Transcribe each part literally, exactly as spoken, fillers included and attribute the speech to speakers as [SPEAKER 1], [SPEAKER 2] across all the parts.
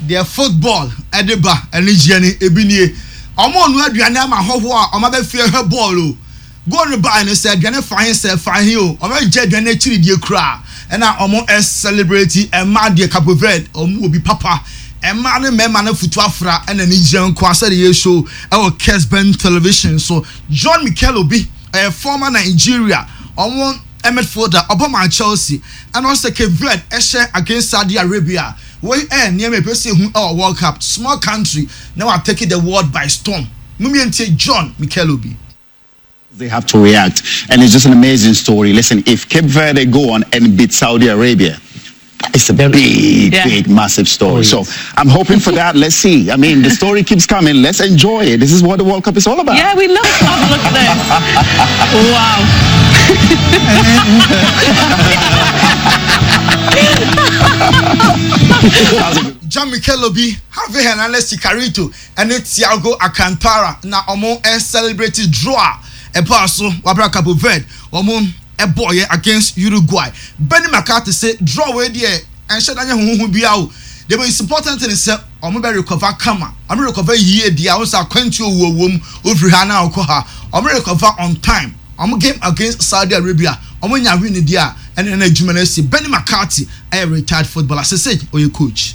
[SPEAKER 1] their football edeba enigiani ebinie omo nu aduane ama hoho a omo be fie he ball o go no buy no say aduane fine say fine o omo je aduane chiri die kura na omo es celebrate e ma de Cape Verde omo obi papa e ma ne mema na futu afra na nigian kwa say the show e o Kesben television. So John Mikel Obi, a former Nigeria omo midfielder Obama Chelsea and also Cape Verde against Saudi Arabia. We eh near me person who our World Cup small country now are taking the world by storm. Mumiente John Mikel Obi.
[SPEAKER 2] They have to react, and it's just an amazing story. Listen, if Cape Verde go on and beat Saudi Arabia, it's a big, yeah. big, massive story. Oh, yes. So I'm hoping for that. Let's see. I mean, the story keeps coming. Let's enjoy it. This is what the World Cup is all about.
[SPEAKER 3] Yeah, we love it. Oh, look at
[SPEAKER 1] that. Wow. John Mikel Obi, have a analyst Carito, and it's Thiago Alcantara. Now, Omo is celebrated draw a passo, Wabra Cape Verde, Omo a boy against Uruguay. Benny McCarthy said, draw away there and said, who be out. They were important in itself. I'm going to recover Kama. I'm going to recover here. The hours are going to womb over Hana Okoha. I'm going to recover on time. I'm a game against Saudi Arabia. I'm going to win the dia and then a Jumanesi. Benny McCarthy, a retired footballer. As I said, or your coach.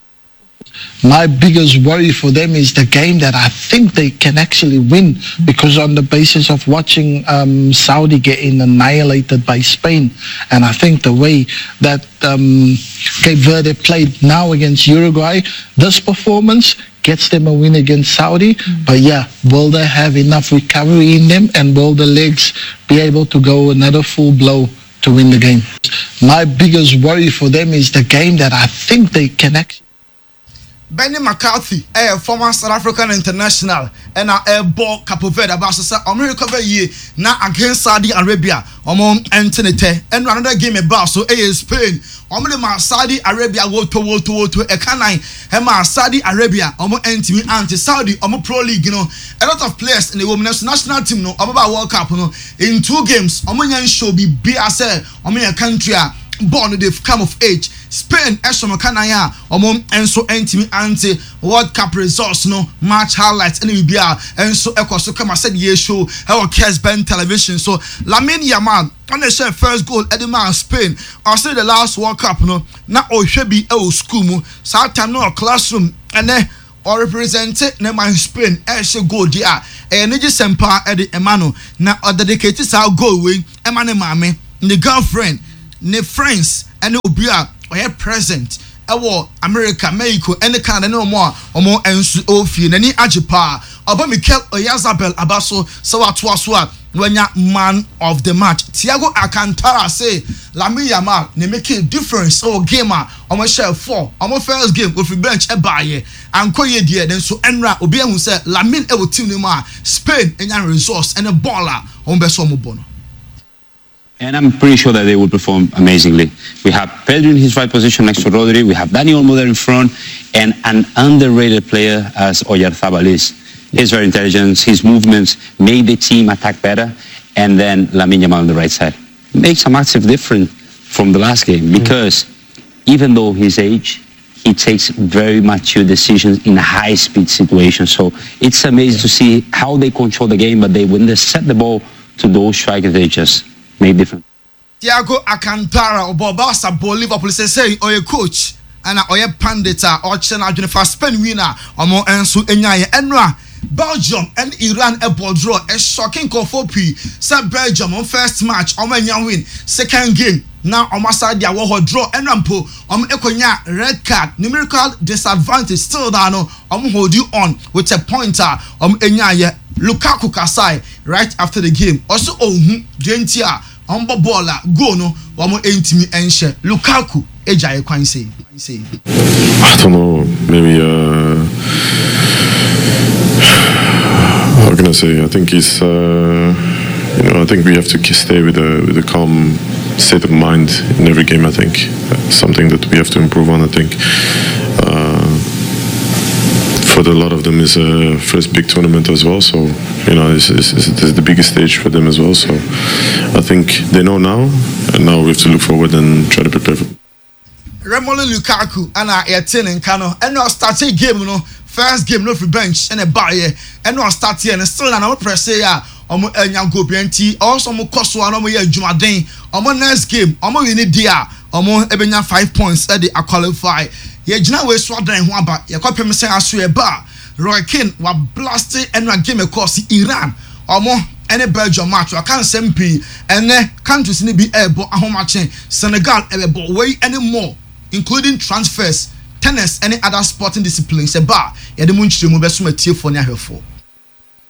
[SPEAKER 4] My biggest worry for them is the game that I think they can actually win, because on the basis of watching um, Saudi getting annihilated by Spain, and I think the way that um, Cape Verde played now against Uruguay, this performance gets them a win against Saudi. Mm-hmm. But yeah, will they have enough recovery in them, and will the legs be able to go another full blow to win the game? My biggest worry for them is the game that I think they can actually.
[SPEAKER 1] Benny McCarthy, a former South African international, and a ball Cape Verde about to say America year now against Saudi Arabia. Omon Antonete and another game about so a Spain. Omon ma Saudi Arabia wo to wo to wo to a canine. Hema Saudi Arabia. Omon anti anti Saudi. Omon Pro League. You know a lot of players in the women's national team. No, about World Cup. You know in two games. Omon yan show be B S L. Omon a country. Born they've come of age. Spain Eshomo Kanaya Omon Enso Entimi Anti World Cup results no match highlights and we be and so Echo so come I said ye show our Kesben television. So Lamine Yamal on the share first goal at the man Spain. I say the last World Cup no na o shebi e school mu South time no classroom and then or represented na man Spain e she goal dia e ne sempa e de emano na o dedicate sa goal we emane mame the girlfriend ne friends and obia or present ewo America Mexico and the Canada no more or more ensu ofi nani ajipa oba Mikel Oyarzabal abaso so atwaso when ya man of the match Thiago Alcantara say Lamine Yamal ne make a difference or gamer omo share four omo first game with bench e baye ankoye die then so enra obi ehun say Lamine e wo team ni ma Spain enya resource and a baller on be so mo bono.
[SPEAKER 5] And I'm pretty sure that they will perform amazingly. We have Pedro in his right position next to Rodri. We have Dani Olmo there in front. And an underrated player as Oyarzabal is. He's very intelligent. His movements made the team attack better. And then Lamine Yamal on the right side. Makes a massive difference from the last game. Because mm-hmm. even though his age, he takes very mature decisions in high-speed situations. So it's amazing to see how they control the game. But they, when they set the ball to those strikers, they just... made different.
[SPEAKER 1] Thiago Alcantara or Bobasa Bo Liverpool say say or a coach and or a pandita or China for Spain winner or more ensu enyaye enra Belgium and Iran a ball draw a shocking call for P. Said Belgium on first match on when you win second game now on my side dia wo draw and rampo on ekonya red card numerical disadvantage still down on hold you on with a pointer on enyaye Lukaku Kasai right after the game also ohun dentia on bola go no wamo entimi enche Lukaku ejaye kwan say
[SPEAKER 6] I don't know, maybe uh how can I say I think it's uh you know I think we have to stay with a with a calm state of mind in every game. I think that's something that we have to improve on. I think uh for a lot of them is a first big tournament as well, so you know this is, this is the biggest stage for them as well. So I think they know now, and now we have to look forward and try to prepare for.
[SPEAKER 1] Romelu Lukaku ana yɛte ne nka no ɛna ɔstarte game no first game no free bench ɛna baayɛ ɛna ɔstarte and still na na press ya ɔmo anya goal bianti also ɔmo kɔ so ana ɔmo yɛ adwumaden ɔmo next game ɔmo win dia ɔmo ebenya five points at the qualify yɛgyina we so adan ho aba yɛkɔpem sɛ aso ɛba Roy Keane wa blast ɛna game across Iran ɔmo ɛne Belgium match wa kan sempi ɛne countries ne bi ɛbɔ ahomachen Senegal ɛbɔ way anymore including transfers tennis any other sporting disciplines ɛba yɛde mu nkyerɛ mu bɛso matie fo ne ahwɛfo